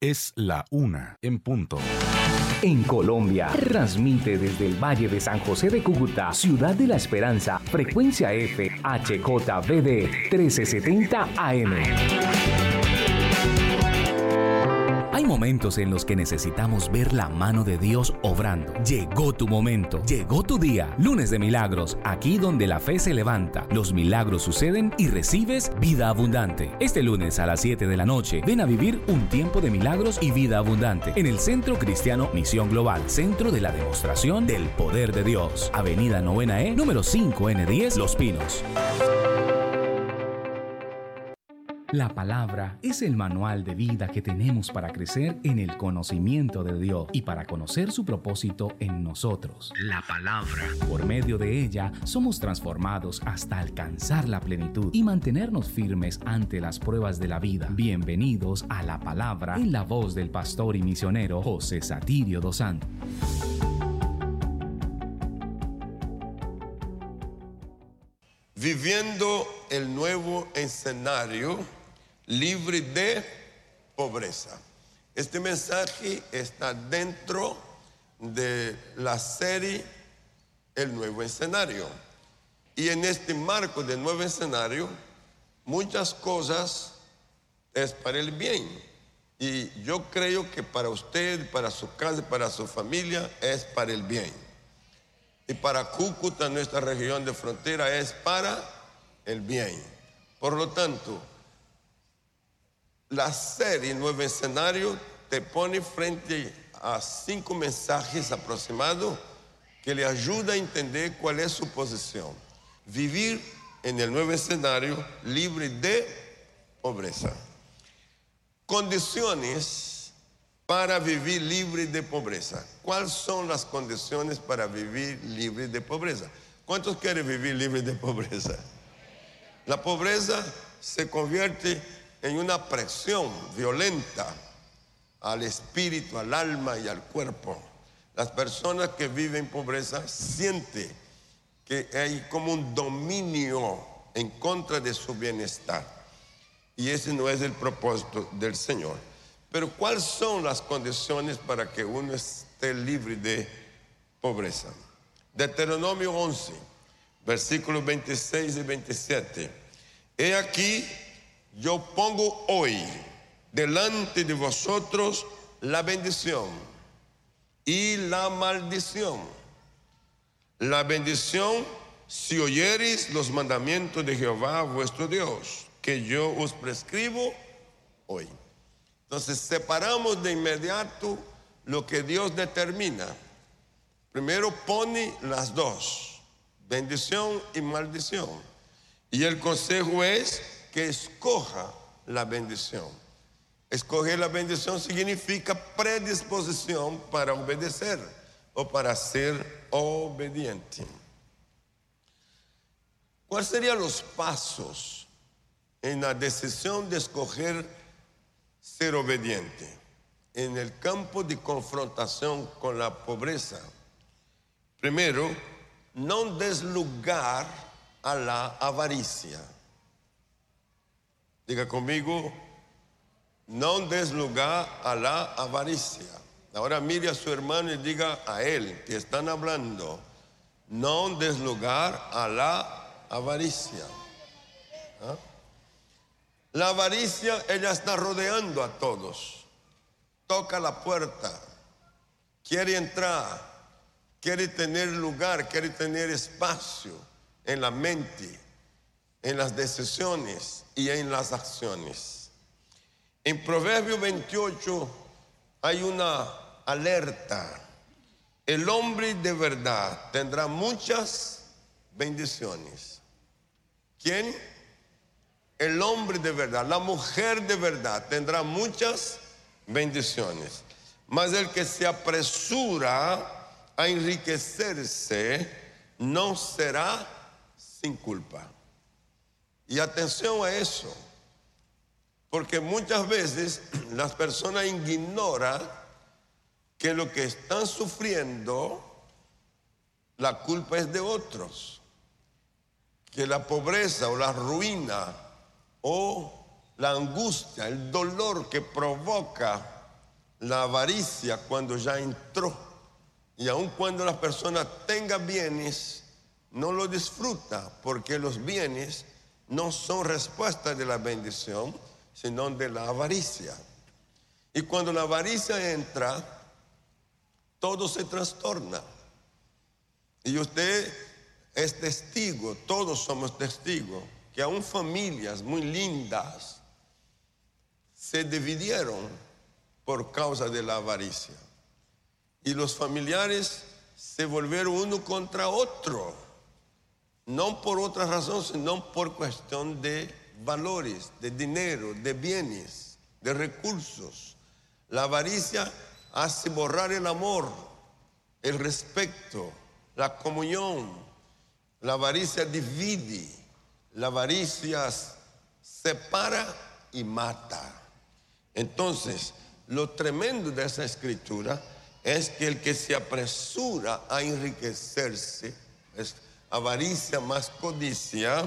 Es la 1:00 En Colombia, transmite desde el Valle de San José de Cúcuta, Ciudad de la Esperanza, frecuencia F, HJVD 1370 AM. Hay momentos en los que necesitamos ver la mano de Dios obrando. Llegó tu momento, llegó tu día. Lunes de Milagros, aquí donde la fe se levanta, los milagros suceden y recibes vida abundante. Este lunes a las 7 de la noche, ven a vivir un tiempo de milagros y vida abundante en el Centro Cristiano Misión Global, Centro de la Demostración del Poder de Dios. Avenida 9E, número 5N10, Los Pinos. La palabra es el manual de vida que tenemos para crecer en el conocimiento de Dios y para conocer su propósito en nosotros. La palabra. Por medio de ella somos transformados hasta alcanzar la plenitud y mantenernos firmes ante las pruebas de la vida. Bienvenidos a La Palabra en la voz del pastor y misionero José Satirio dos Santos. Viviendo el nuevo escenario libre de pobreza. Este mensaje está dentro de la serie El Nuevo Escenario. Y en este marco del nuevo escenario, muchas cosas es para el bien. Y yo creo que para usted, para su casa, para su familia, es para el bien. Y para Cúcuta, nuestra región de frontera, es para el bien. Por lo tanto, la serie Nuevo Escenario te pone frente a 5 mensajes aproximados que le ayuda a entender cuál es su posición. Vivir en el nuevo escenario libre de pobreza. Condiciones para vivir libre de pobreza. ¿Cuáles son las condiciones para vivir libre de pobreza? ¿Cuántos quieren vivir libre de pobreza? La pobreza se convierte en una presión violenta al espíritu, al alma y al cuerpo. Las personas que viven pobreza sienten que hay como un dominio en contra de su bienestar. Y ese no es el propósito del Señor. Pero ¿cuáles son las condiciones para que uno esté libre de pobreza? Deuteronomio 11, versículos 26 y 27. He aquí, yo pongo hoy delante de vosotros la bendición y la maldición. La bendición si oyereis los mandamientos de Jehová vuestro Dios, que yo os prescribo hoy. Entonces separamos de inmediato lo que Dios determina. Primero pone las dos, bendición y maldición. Y el consejo es que escoja la bendición. Escoger la bendición significa predisposición para obedecer o para ser obediente. ¿Cuáles serían los pasos en la decisión de escoger ser obediente en el campo de confrontación con la pobreza? Primero, no des lugar a la avaricia. Diga conmigo, no des lugar a la avaricia. Ahora mire a su hermano y diga a él que están hablando, no des lugar a la avaricia. ¿Ah? La avaricia, ella está rodeando a todos. Toca la puerta, quiere entrar, quiere tener lugar, quiere tener espacio en la mente, en las decisiones y en las acciones. En Proverbio 28 hay una alerta. El hombre de verdad tendrá muchas bendiciones. ¿Quién? El hombre de verdad, la mujer de verdad tendrá muchas bendiciones. Mas el que se apresura a enriquecerse no será sin culpa. Y atención a eso, porque muchas veces las personas ignoran que lo que están sufriendo, la culpa es de otros. Que la pobreza o la ruina o la angustia, el dolor que provoca la avaricia cuando ya entró. Y aun cuando la persona tenga bienes, no lo disfruta, porque los bienes no son respuesta de la bendición, sino de la avaricia. Y cuando la avaricia entra, todo se trastorna. Y usted es testigo, todos somos testigos, que aún familias muy lindas se dividieron por causa de la avaricia. Y los familiares se volvieron uno contra otro, no por otra razón, sino por cuestión de valores, de dinero, de bienes, de recursos. La avaricia hace borrar el amor, el respeto, la comunión. La avaricia divide, la avaricia separa y mata. Entonces, lo tremendo de esa escritura es que el que se apresura a enriquecerse, es avaricia más codicia,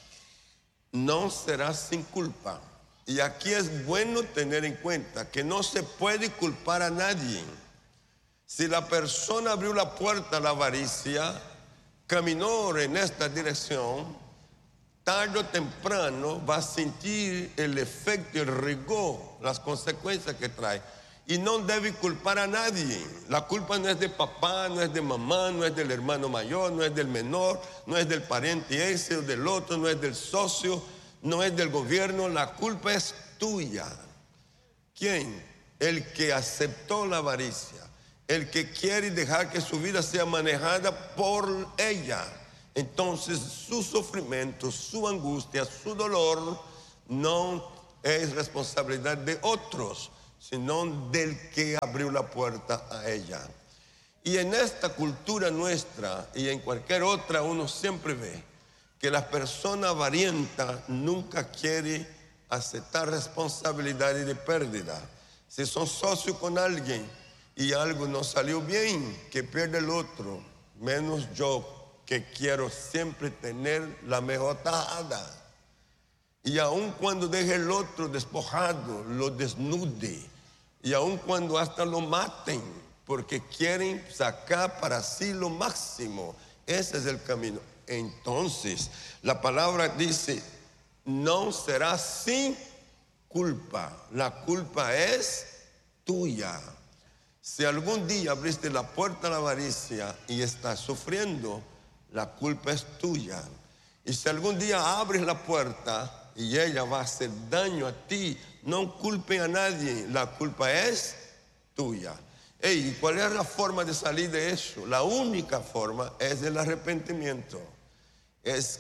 no será sin culpa. Y aquí es bueno tener en cuenta que no se puede culpar a nadie. Si la persona abrió la puerta a la avaricia, caminó en esta dirección, tarde o temprano va a sentir el efecto, el rigor, las consecuencias que trae. Y no debe culpar a nadie. La culpa no es de papá, no es de mamá, no es del hermano mayor, no es del menor, no es del pariente ese o del otro, no es del socio, no es del gobierno. La culpa es tuya. ¿Quién? El que aceptó la avaricia, el que quiere dejar que su vida sea manejada por ella. Entonces su sufrimiento, su angustia, su dolor no es responsabilidad de otros, sino del que abrió la puerta a ella. Y en esta cultura nuestra y en cualquier otra uno siempre ve que la persona avarienta nunca quiere aceptar responsabilidades de pérdida. Si son socios con alguien y algo no salió bien, que pierde el otro, menos yo, que quiero siempre tener la mejor tajada. Y aun cuando deje el otro despojado, lo desnude. Y aun cuando hasta lo maten, porque quieren sacar para sí lo máximo. Ese es el camino. Entonces, la palabra dice, no será sin culpa. La culpa es tuya. Si algún día abriste la puerta a la avaricia y estás sufriendo, la culpa es tuya. Y si algún día abres la puerta y ella va a hacer daño a ti, no culpen a nadie, la culpa es tuya. ¿Y cuál es la forma de salir de eso? La única forma es el arrepentimiento. Es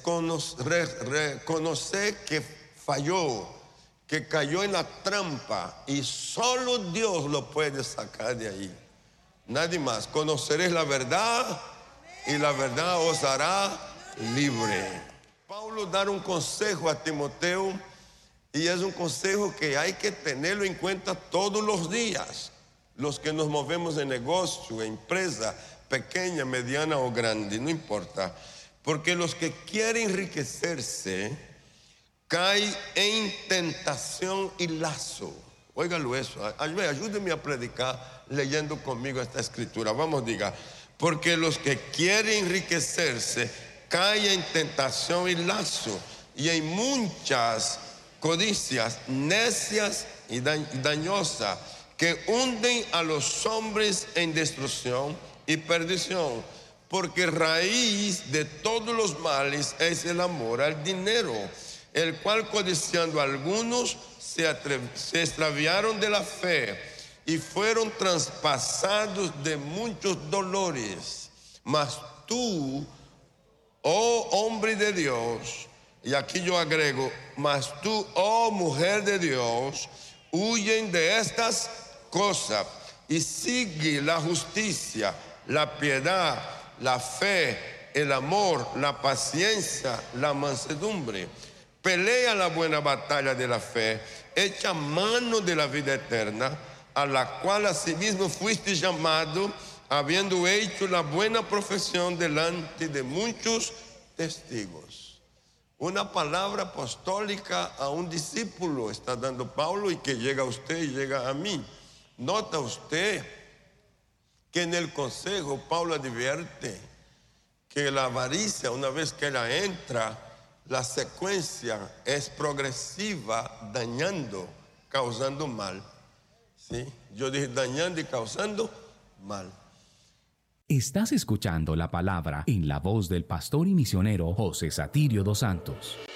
reconocer que falló, que cayó en la trampa, y solo Dios lo puede sacar de ahí. Nadie más. Conoceréis la verdad y la verdad os hará libre. Pablo da un consejo a Timoteo, y es un consejo que hay que tenerlo en cuenta todos los días. Los que nos movemos en negocio, empresa, pequeña, mediana o grande, no importa. Porque los que quieren enriquecerse caen en tentación y lazo. Óigalo eso. Ayúdenme a predicar leyendo conmigo esta escritura. Vamos, diga. Porque los que quieren enriquecerse caen en tentación y lazo, y en muchas codicias necias y dañosas, que hunden a los hombres en destrucción y perdición. Porque raíz de todos los males es el amor al dinero, el cual codiciando algunos se extraviaron de la fe y fueron traspasados de muchos dolores. Mas tú, oh hombre de Dios, y aquí yo agrego, mas tú, oh mujer de Dios, huyen de estas cosas y sigue la justicia, la piedad, la fe, el amor, la paciencia, la mansedumbre. Pelea la buena batalla de la fe, echa mano de la vida eterna, a la cual asimismo fuiste llamado, habiendo hecho la buena profesión delante de muchos testigos. Una palabra apostólica a un discípulo está dando Pablo, y que llega a usted y llega a mí. Nota usted que en el consejo Pablo advierte que la avaricia, una vez que ella entra, la secuencia es progresiva, dañando, causando mal. ¿Sí? Yo dije dañando y causando mal. Estás escuchando la palabra en la voz del pastor y misionero José Satirio dos Santos.